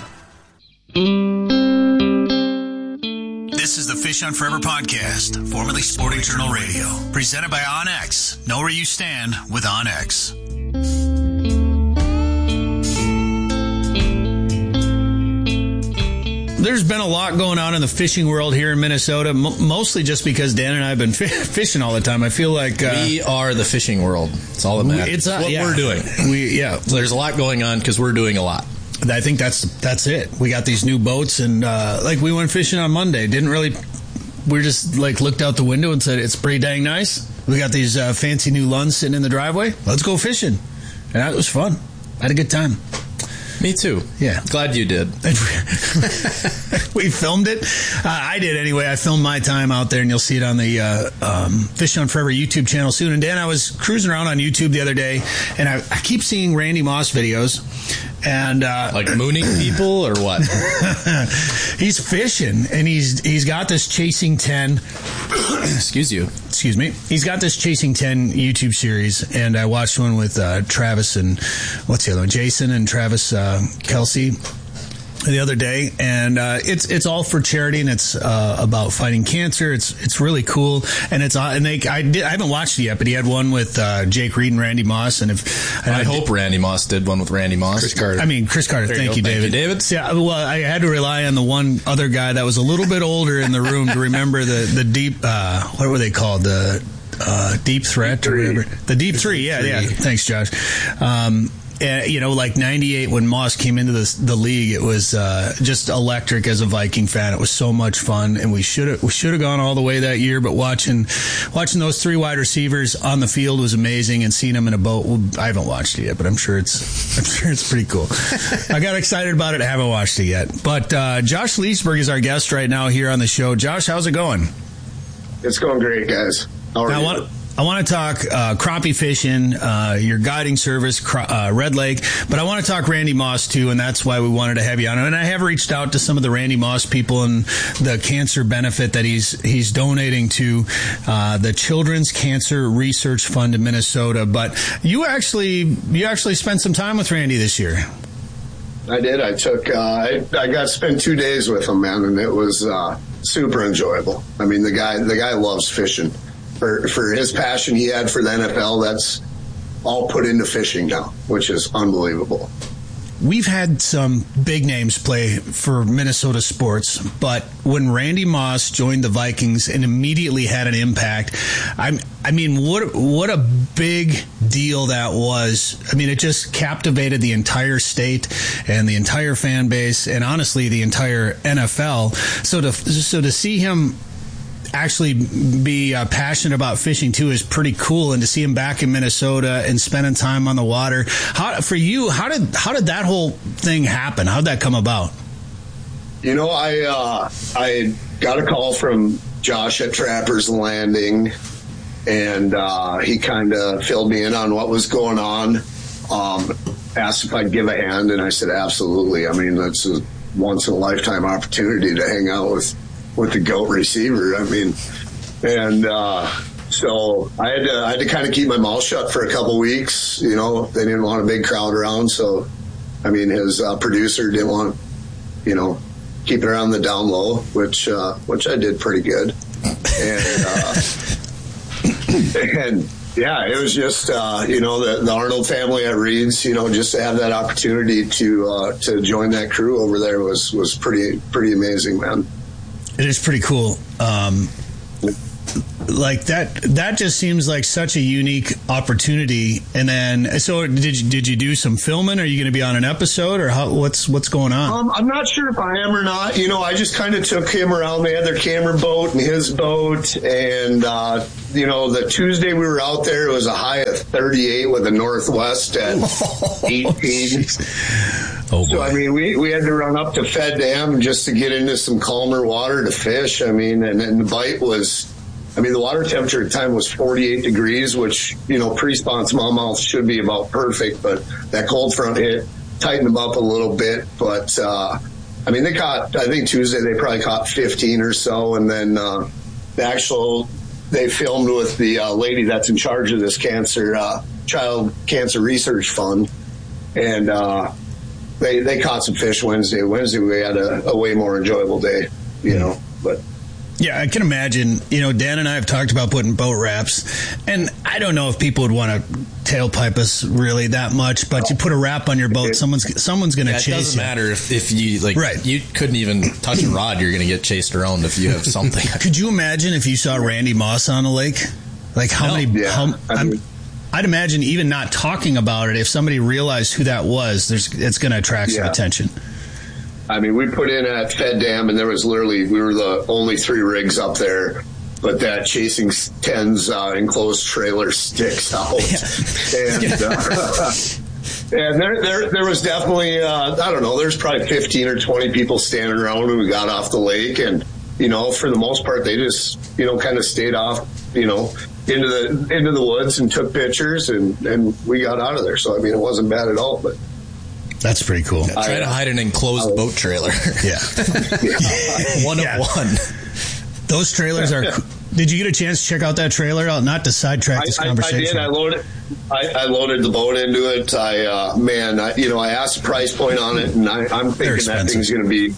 This is the Fish on Forever podcast, formerly Sporting Journal Radio, presented by OnX. Know where you stand with OnX. There's been a lot going on in the fishing world here in Minnesota, mostly just because Dan and I have been fishing all the time. I feel like...
we are the fishing world. It's all that matters. It's what we're doing. So there's a lot going on because we're doing a lot.
I think that's it. We got these new boats, and like we went fishing on Monday. We just like looked out the window and said, it's pretty dang nice. We got these fancy new Lunds sitting in the driveway. Let's go fishing. And that was fun. I had a good time.
Me too.
Yeah.
Glad you did.
We filmed it. I did anyway. I filmed my time out there, and you'll see it on the Fish on Forever YouTube channel soon. And Dan, I was cruising around on YouTube the other day, and I keep seeing Randy Moss videos. And
like mooning people or what?
He's fishing, and he's got this Chasing 10. Excuse me. He's got this Chasing 10 YouTube series, and I watched one with Travis and what's the other one? Jason and Travis Kelsey the other day, and it's all for charity, and it's about fighting cancer. It's really cool, and I haven't watched it yet, but he had one with Jake Reed and Randy Moss, and I
hope Randy Moss did one with Randy Moss.
Chris Carter. Thank you, David. Yeah, well, I had to rely on the one other guy that was a little bit older in the room to remember the deep. What were they called? The Deep Threat or whatever. The Deep Three. Yeah. Thanks, Josh. Like 98 when Moss came into the league, it was just electric as a Viking fan. It was so much fun, and we should have gone all the way that year. But watching those three wide receivers on the field was amazing, and seeing them in a boat. Well, I haven't watched it yet, but I'm sure it's pretty cool. I got excited about it. I haven't watched it yet. But Josh Leesburg is our guest right now here on the show. Josh, how's it going?
It's going great, guys.
I want to talk crappie fishing, your guiding service, Red Lake, but I want to talk Randy Moss too, and that's why we wanted to have you on. And I have reached out to some of the Randy Moss people and the cancer benefit that he's donating to the Children's Cancer Research Fund in Minnesota. But you actually spent some time with Randy this year.
I did. I took. I got to spend 2 days with him, man, and it was super enjoyable. I mean, the guy loves fishing. For his passion he had for the NFL, that's all put into fishing now, which is unbelievable.
We've had some big names play for Minnesota sports, but when Randy Moss joined the Vikings and immediately had an impact, I mean, what a big deal that was. I mean, it just captivated the entire state and the entire fan base, and honestly, the entire NFL. So to see him actually be passionate about fishing too is pretty cool, and to see him back in Minnesota and spending time on the water. How did that whole thing happen? How did that come about?
I got a call from Josh at Trappers Landing, and he kind of filled me in on what was going on. Asked if I'd give a hand, and I said absolutely. I mean, that's a once in a lifetime opportunity to hang out with the GOAT receiver. I mean, and so I had to kind of keep my mouth shut for a couple weeks. You know, they didn't want a big crowd around, so I mean, his producer didn't want, you know, keep it around the down low, which I did pretty good, and yeah, it was just you know, the Arnold family at Reed's, you know, just to have that opportunity to join that crew over there was pretty amazing, man.
It is pretty cool. Like that just seems like such a unique opportunity. And then, so did you do some filming? Are you going to be on an episode, or what's going on?
I'm not sure if I am or not. You know, I just kind of took him around. They had their camera boat and his boat, and you know, the Tuesday we were out there, it was a high of 38 with a northwest at 18.
Oh,
so I mean, we had to run up to Fed Dam just to get into some calmer water to fish. I mean, and the bite was, I mean, the water temperature at the time was 48 degrees, which, you know, pre-spawn smallmouth should be about perfect, but that cold front hit, tightened them up a little bit. But, I mean, they caught, I think Tuesday they probably caught 15 or so. And then they filmed with the lady that's in charge of this child cancer research fund. And they caught some fish Wednesday. Wednesday we had a way more enjoyable day, you know, but.
Yeah, I can imagine. You know, Dan and I have talked about putting boat wraps, and I don't know if people would want to tailpipe us really that much, but you put a wrap on your boat, someone's going to chase you.
It doesn't matter if you, like, right. You couldn't even touch a rod, you're going to get chased around if you have something.
Could you imagine if you saw Randy Moss on the lake? Like, I'd imagine even not talking about it, if somebody realized who that was, it's going to attract some attention.
I mean, we put in at Fed Dam, and there was literally, we were the only 3 rigs up there, but that Chasing 10's enclosed trailer sticks out. And there was definitely, I don't know, there's probably 15 or 20 people standing around when we got off the lake. And, you know, for the most part, they just, you know, kind of stayed off, you know, into the woods and took pictures, and we got out of there. So, I mean, it wasn't bad at all, but.
That's pretty cool.
Yeah, try to hide an enclosed boat trailer.
Yeah.
One of one.
Those trailers are. Did you get a chance to check out that trailer? Not to sidetrack this conversation.
I did. I loaded the boat into it. I asked the price point on it, and I'm thinking that thing's going to be.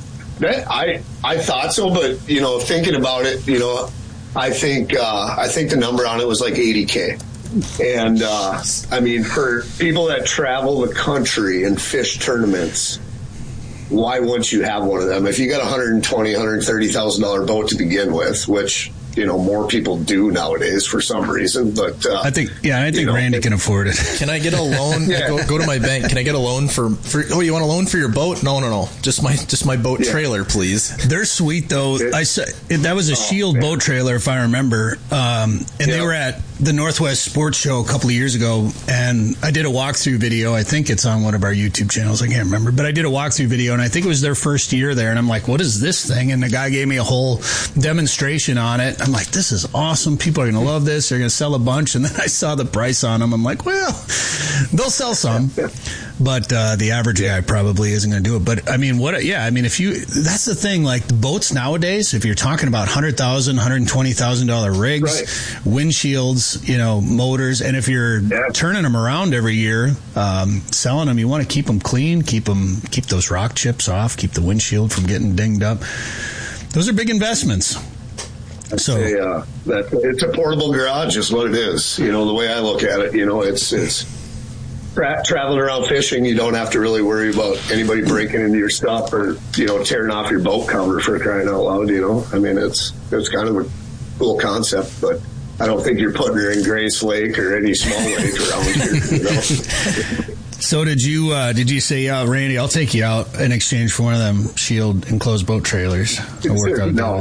I thought so, but, you know, thinking about it, you know, I think the number on it was like $80K. And, I mean, for people that travel the country and fish tournaments, why wouldn't you have one of them? If you got $120,000, $130,000 boat to begin with, which, you know, more people do nowadays for some reason, but
I think Randy can afford it.
Can I get a loan? Go to my bank. Can I get a loan for? Oh, you want a loan for your boat? No. Just my boat trailer, please.
They're sweet though. I said that was a Shield boat trailer, if I remember, and they were at the Northwest Sports Show a couple of years ago, and I did a walkthrough video. I think it's on one of our YouTube channels. I can't remember, but I did a walkthrough video, and I think it was their first year there. And I'm like, what is this thing? And the guy gave me a whole demonstration on it. I'm like, this is awesome. People are going to love this. They're going to sell a bunch. And then I saw the price on them. I'm like, well, they'll sell some, but the average guy probably isn't going to do it. But I mean, that's the thing. Like the boats nowadays, if you're talking about $100,000, $120,000 rigs, windshields, you know, motors, and if you're turning them around every year, selling them, you want to keep them clean, keep those rock chips off, keep the windshield from getting dinged up. Those are big investments. So
it's a portable garage is what it is. You know, the way I look at it, you know, it's traveling around fishing. You don't have to really worry about anybody breaking into your stuff or, you know, tearing off your boat cover, for crying out loud. You know, I mean, it's kind of a cool concept, but I don't think you're putting her in Grace Lake or any small lake around here, you know.
So did you say, Randy, I'll take you out in exchange for one of them Shield enclosed boat trailers?
No,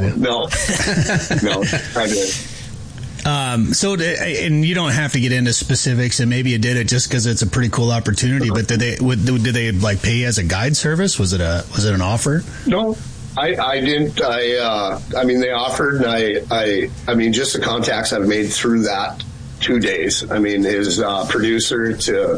I did.
So, and you don't have to get into specifics, and maybe you did it just because it's a pretty cool opportunity. But did they like pay you as a guide service? Was it an offer?
No, I didn't. I mean, they offered, and I mean, just the contacts I've made through that 2 days. I mean, his producer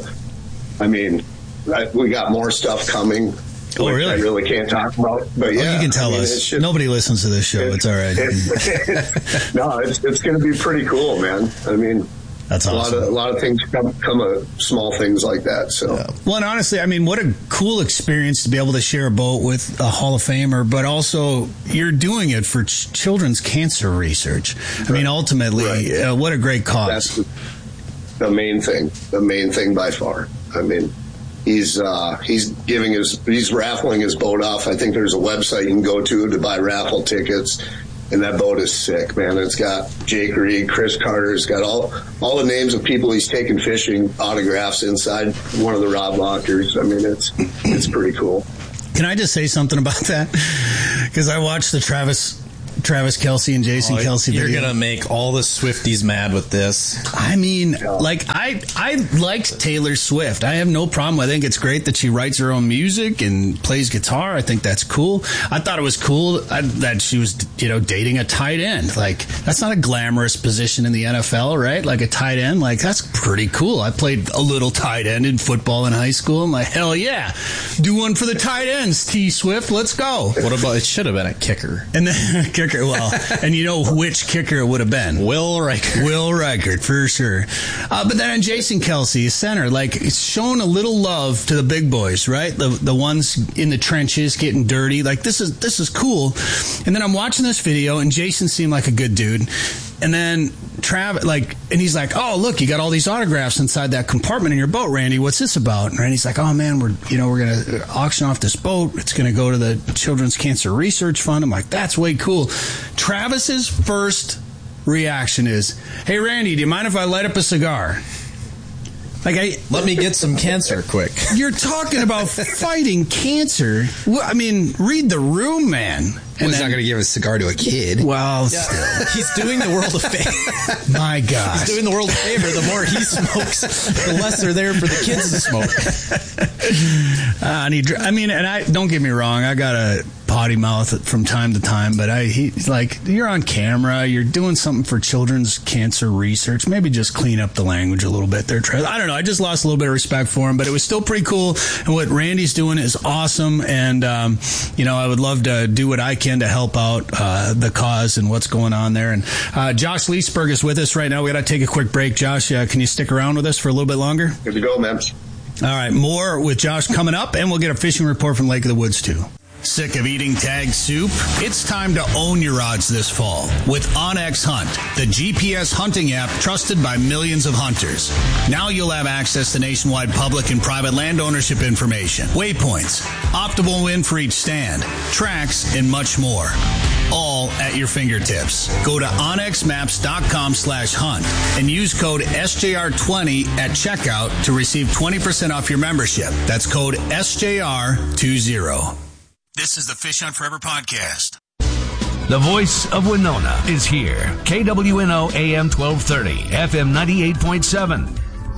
we got more stuff coming.
Oh, really?
I really can't talk about, but yeah.
You can tell us. Nobody listens to this show. It's all right.
No, it's going to be pretty cool, man. I mean,
that's awesome.
A lot of things come of small things like that. So,
well, and honestly, I mean, what a cool experience to be able to share a boat with a Hall of Famer, but also you're doing it for children's cancer research. I mean, ultimately, what a great cause.
That's the main thing by far. I mean, he's raffling his boat off. I think there's a website you can go to buy raffle tickets. And that boat is sick, man. It's got Jake Reed, Chris Carter. It's got all the names of people he's taken fishing autographs inside one of the rod lockers. I mean, it's pretty cool.
Can I just say something about that? Because I watched the Travis Kelce and Jason Kelce video.
You're going to make all the Swifties mad with this.
I mean, like, I liked Taylor Swift. I have no problem. I think it's great that she writes her own music and plays guitar. I think that's cool. I thought it was cool that she was, dating a tight end. Like, that's not a glamorous position in the NFL, right? Like a tight end. Like, that's pretty cool. I played a little tight end in football in high school. I'm like, hell yeah. Do one for the tight ends, T Swift. Let's go.
What about, it should have been a kicker.
And then kicker. Well, and you know which kicker it would have been.
Will Reichert,
for sure. But then on Jason Kelce, center, like, it's showing a little love to the big boys, right? The ones in the trenches getting dirty. Like, this is cool. And then I'm watching this video, and Jason seemed like a good dude. And then Travis, and he's like, "Oh, look, you got all these autographs inside that compartment in your boat, Randy. What's this about?" And Randy's like, "Oh man, we're going to auction off this boat. It's going to go to the Children's Cancer Research Fund." I'm like, "That's way cool." Travis's first reaction is, "Hey, Randy, do you mind if I light up a cigar?"
Let me get some cancer quick.
You're talking about fighting cancer. Well, I mean, read the room, man.
Well, he's not going to give a cigar to a kid.
Well,
still. He's doing the world a favor.
My God.
He's doing the world a favor. The more he smokes, the less they're there for the kids to smoke.
And I don't get me wrong, I got a potty mouth from time to time, but he's like, you're on camera, you're doing something for children's cancer research. Maybe just clean up the language a little bit there, Trev. I don't know. I just lost a little bit of respect for him, but it was still pretty cool. And what Randy's doing is awesome. And, I would love to do what I can to help out the cause and what's going on there. And Josh Leesburg is with us right now. We got to take a quick break. Josh, can you stick around with us for a little bit longer?
Good to go, man.
All right, more with Josh coming up, and we'll get a fishing report from Lake of the Woods, too. Sick of eating tagged soup? It's time to own your odds this fall with OnX Hunt, the GPS hunting app trusted by millions of hunters. Now you'll have access to nationwide public and private land ownership information, waypoints, optimal wind for each stand, tracks, and much more. All at your fingertips. Go to onxmaps.com/hunt and use code SJR20 at checkout to receive 20% off your membership. That's code SJR20. This is the Fish Hunt Forever podcast.
The voice of Winona is here. KWNO AM 1230, FM 98.7.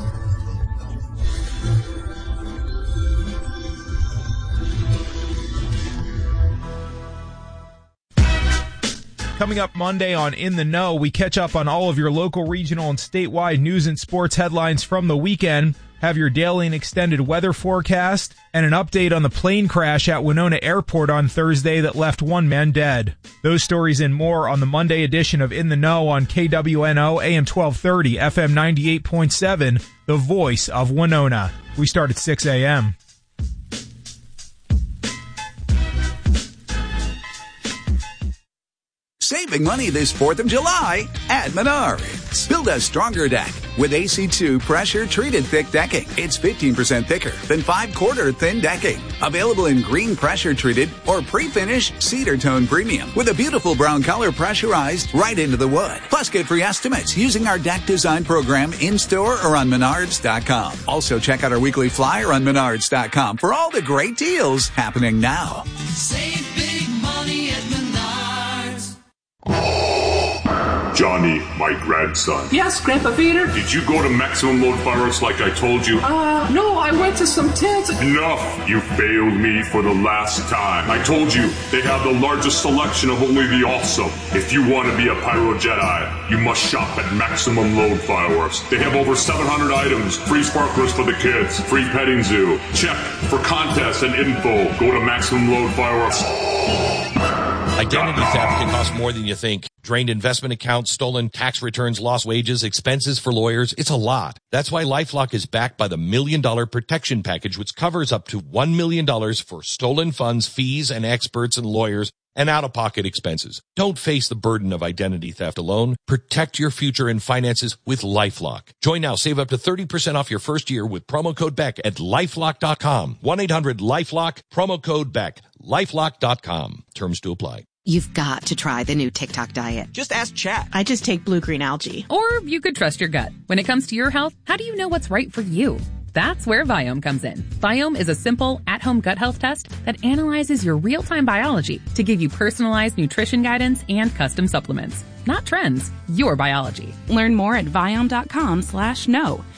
Coming up Monday on In the Know, we catch up on all of your local, regional, and statewide news and sports headlines from the weekend, have your daily and extended weather forecast, and an update on the plane crash at Winona Airport on Thursday that left one man dead. Those stories and more on the Monday edition of In the Know on KWNO AM 1230, FM 98.7, the voice of Winona. We start at 6 a.m.
Saving money this 4th of July at Menards. Build a stronger deck with AC2 pressure-treated thick decking. It's 15% thicker than 5/4 thin decking. Available in green pressure-treated or pre-finished cedar tone premium with a beautiful brown color pressurized right into the wood. Plus, get free estimates using our deck design program in-store or on Menards.com. Also, check out our weekly flyer on Menards.com for all the great deals happening now.
Save big money at Menards.
Johnny, my grandson.
Yes, Grandpa Vader?
Did you go to Maximum Load Fireworks like I told you?
No, I went to some tents.
Enough! You failed me for the last time. I told you, they have the largest selection of only the awesome. If you want to be a Pyro Jedi, you must shop at Maximum Load Fireworks. They have over 700 items, free sparklers for the kids, free petting zoo. Check for contests and info. Go to Maximum Load Fireworks.
Identity theft can cost more than you think. Drained investment accounts, stolen tax returns, lost wages, expenses for lawyers. It's a lot. That's why LifeLock is backed by the $1 Million Protection Package, which covers up to $1 million for stolen funds, fees, and experts and lawyers, and out-of-pocket expenses. Don't face the burden of identity theft alone. Protect your future and finances with LifeLock. Join now. Save up to 30% off your first year with promo code BECK at LifeLock.com. 1-800-LifeLock, promo code BECK. LifeLock.com. Terms to apply.
You've got to try the new TikTok diet.
Just ask Chat.
I just take blue-green algae.
Or you could trust your gut. When it comes to your health, how do you know what's right for you? That's where Viome comes in. Viome is a simple, at-home gut health test that analyzes your real-time biology to give you personalized nutrition guidance and custom supplements. Not trends, your biology.
Learn more at Viome.com/know.